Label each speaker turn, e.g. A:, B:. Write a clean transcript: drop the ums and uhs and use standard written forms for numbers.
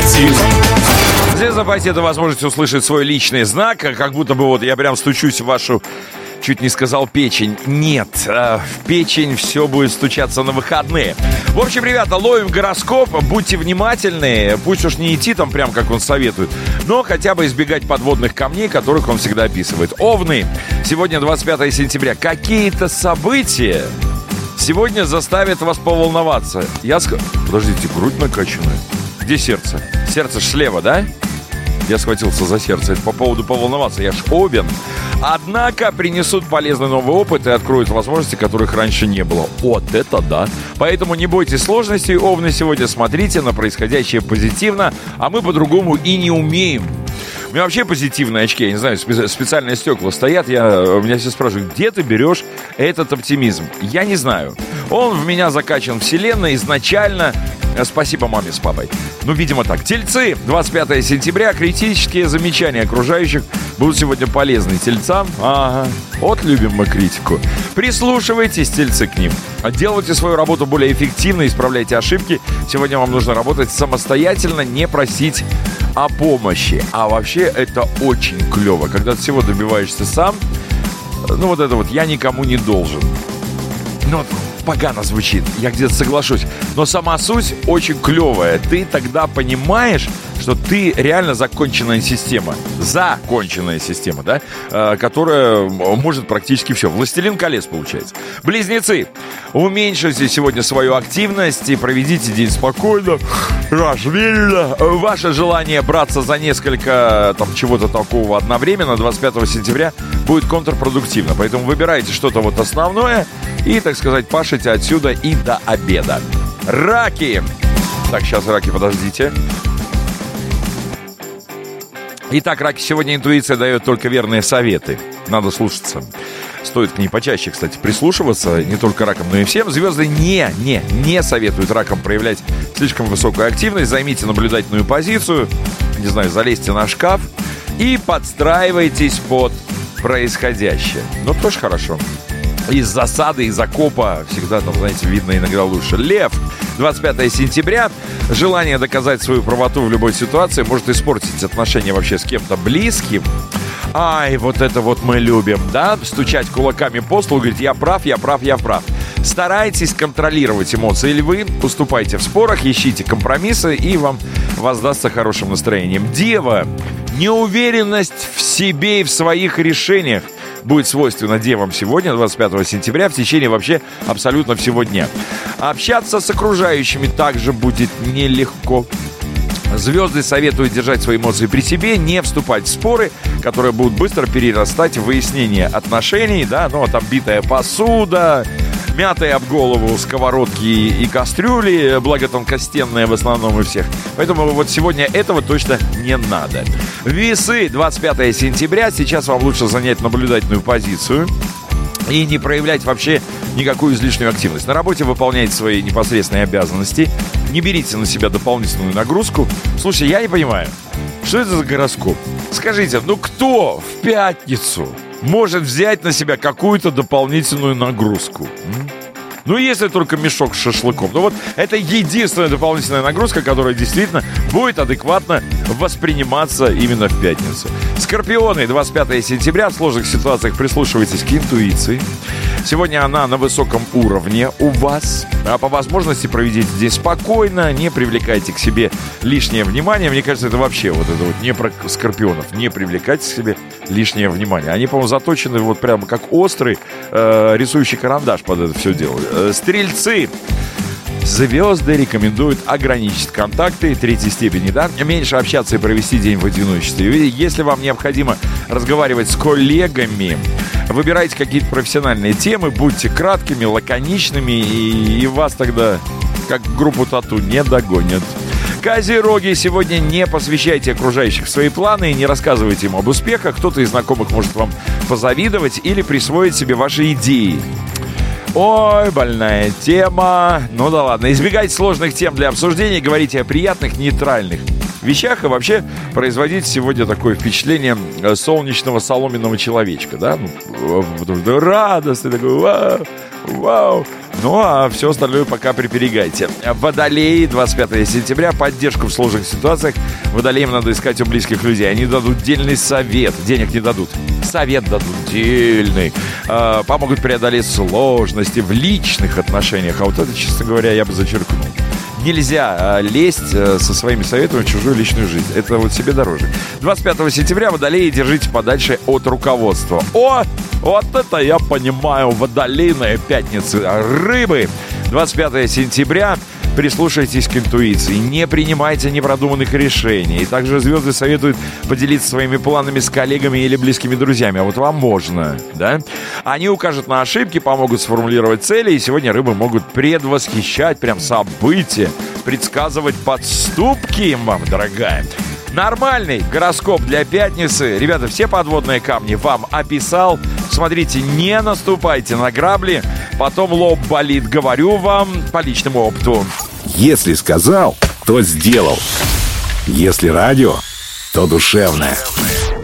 A: Позитив.
B: Здесь запасите эту возможность услышать свой личный знак, как будто бы вот я прям стучусь в вашу, чуть не сказал, печень. Нет, в печень все будет стучаться на выходные. В общем, ребята, ловим гороскоп, будьте внимательны, пусть уж не идти там прям, как он советует, но хотя бы избегать подводных камней, которых он всегда описывает. Овны, сегодня 25 сентября. Какие-то события сегодня заставят вас поволноваться. Подождите, грудь накачанная. Где сердце? Сердце ж слева, да? Я схватился за сердце. Это по поводу поволноваться. Я ж Овен. Однако принесут полезный новый опыт и откроют возможности, которых раньше не было. Вот это да. Поэтому не бойтесь сложностей, Овны, сегодня смотрите на происходящее позитивно, а мы по-другому и не умеем. У меня вообще позитивные очки, я не знаю, специальные стекла стоят. Меня все спрашивают, где ты берешь этот оптимизм? Я не знаю. Он в меня закачан вселенной изначально. Спасибо маме с папой. Ну, видимо, так. Тельцы, 25 сентября. Критические замечания окружающих будут сегодня полезны тельцам. Ага, вот любим мы критику. Прислушивайтесь, тельцы, к ним. Делайте свою работу более эффективно, исправляйте ошибки. Сегодня вам нужно работать самостоятельно, не просить о помощи. А вообще это очень клево, когда ты всего добиваешься сам. Ну, вот это вот «я никому не должен». Ну, погано звучит, я где-то соглашусь. Но сама суть очень клевая. Ты тогда понимаешь, что ты реально законченная система. Законченная система, да? Которая может практически все. «Властелин колец» получается. Близнецы, уменьшите сегодня свою активность и проведите день спокойно, размеренно. Ваше желание браться за несколько там чего-то такого одновременно 25 сентября будет контрпродуктивно. Поэтому выбирайте что-то вот основное и, так сказать, пашите отсюда и до обеда. Раки. Так, сейчас, раки, подождите. Итак, раки, сегодня интуиция дает только верные советы. Надо слушаться. Стоит к ней почаще, кстати, прислушиваться. Не только ракам, но и всем. Звезды не советуют ракам проявлять слишком высокую активность. Займите наблюдательную позицию. Не знаю, залезьте на шкаф и подстраивайтесь под происходящее. Ну, тоже хорошо. Из засады, из окопа всегда там, знаете, видно иногда лучше. Лев, 25 сентября. Желание доказать свою правоту в любой ситуации может испортить отношения вообще с кем-то близким. Ай, вот это вот мы любим, да? Стучать кулаками по столу, говорить, я прав. Старайтесь контролировать эмоции львы, уступайте в спорах, ищите компромиссы, и вам воздастся хорошим настроением. Дева, неуверенность в себе и в своих решениях будет свойственно девам сегодня, 25 сентября, в течение вообще абсолютно всего дня. Общаться с окружающими также будет нелегко. Звезды советуют держать свои эмоции при себе, не вступать в споры, которые будут быстро перерастать в выяснение отношений, да, ну, там битая посуда, мятые об голову сковородки и кастрюли, благо тонкостенные в основном у всех. Поэтому вот сегодня этого точно не надо. Весы, 25 сентября. Сейчас вам лучше занять наблюдательную позицию и не проявлять вообще никакую излишнюю активность. На работе выполняйте свои непосредственные обязанности. Не берите на себя дополнительную нагрузку. Слушай, я не понимаю, что это за гороскоп? Скажите, ну кто в пятницу может взять на себя какую-то дополнительную нагрузку? Ну, если только мешок с шашлыком. Ну, вот это единственная дополнительная нагрузка, которая действительно будет адекватно восприниматься именно в пятницу. Скорпионы, 25 сентября. В сложных ситуациях прислушивайтесь к интуиции. Сегодня она на высоком уровне у вас. А по возможности проведите день спокойно, не привлекайте к себе лишнее внимание. Мне кажется, это вообще вот это вот не про скорпионов. Не привлекайте к себе лишнее внимание. Они, по-моему, заточены вот прямо как острый рисующий карандаш под это все дело. Стрельцы. Звезды рекомендуют ограничить контакты третьей степени, да? Меньше общаться и провести день в одиночестве. Если вам необходимо разговаривать с коллегами, выбирайте какие-то профессиональные темы, будьте краткими, лаконичными, и вас тогда, как группу Тату, не догонят. Козероги, сегодня не посвящайте окружающих в свои планы и не рассказывайте им об успехах. Кто-то из знакомых может вам позавидовать или присвоить себе ваши идеи. Ой, больная тема. Ну да ладно. Избегайте сложных тем для обсуждения. Говорите о приятных, нейтральных вещах. И вообще производите сегодня такое впечатление солнечного соломенного человечка. Да? Ну, радостный такой. Вау, вау. Ну, а все остальное пока приберегайте. Водолеи, 25 сентября. Поддержку в сложных ситуациях. Водолеям надо искать у близких людей. Они дадут дельный совет. Денег не дадут. Совет дадут дельный. Помогут преодолеть сложности в личных отношениях. А вот это, честно говоря, я бы зачеркнул. Нельзя лезть со своими советами в чужую личную жизнь. Это вот себе дороже. 25 сентября, водолеи, держите подальше от руководства. О, вот это я понимаю. Водолейная пятница. Рыбы. 25 сентября. Прислушайтесь к интуиции, не принимайте непродуманных решений. И также звезды советуют поделиться своими планами с коллегами или близкими друзьями. А вот вам можно, да? Они укажут на ошибки, помогут сформулировать цели. И сегодня рыбы могут предвосхищать прям события, предсказывать подступки вам, дорогая. Нормальный гороскоп для пятницы. Ребята, все подводные камни вам описал. Смотрите, не наступайте на грабли. Потом лоб болит, говорю вам по личному опыту.
A: Если сказал, то сделал. Если радио, то душевное.